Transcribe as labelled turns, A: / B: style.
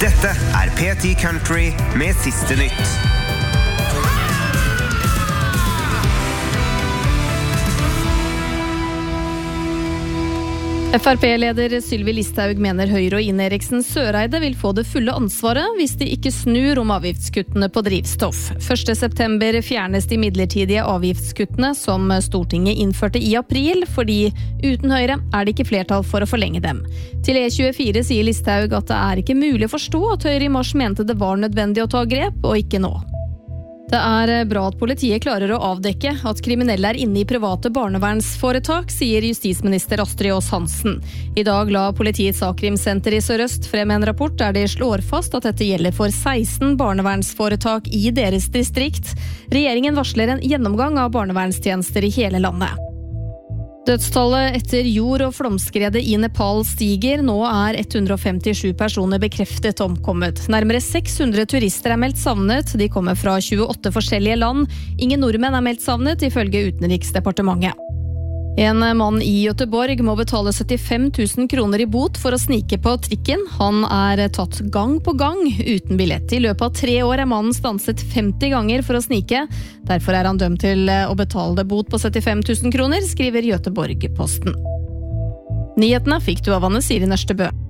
A: Dette P10 Country med siste nytt.
B: FrP-leder Sylvi Listhaug mener Høyre og Ine Eriksen Søreide vil få det fulle ansvaret hvis de ikke snur om avgiftskuttene på drivstoff. 1. september fjernes de midlertidige avgiftskuttene som Stortinget innførte i april, fordi uten Høyre er det ikke flertall for å forlenge dem. Til E24 sier Listhaug at det er ikke mulig å forstå at Høyre i mars mente det var nødvendig å ta grep, og ikke nå. Det er bra at politiet klarer å avdekke at kriminelle er inne i private barnevernsforetak, sier justisminister Astrid Aas Hansen. I dag la politiets A-krimsenter i Sør-Øst frem en rapport der de slår fast at dette gjelder for 16 barnevernsforetak i deres distrikt. Regjeringen varsler en gjennomgang av barnevernstjenester i hele landet. Dødstallet etter jord- og flomskredet i Nepal stiger. Nå er 157 personer bekreftet omkommet. Nærmere 600 turister er meldt savnet. De kommer fra 28 forskjellige land. Ingen nordmenn er meldt savnet, ifølge Utenriksdepartementet. En mann i Göteborg må betale 75 000 kroner i bot for å snike på trikken. Han er tatt gang på gang uten billett. I løpet av 3 år er mannen stanset 50 ganger for å snike. Derfor er han dømt til å betale bot på 75 000 kroner, skriver Göteborg-Posten. Nyhetene fikk du av Anne Siri Nørstebø.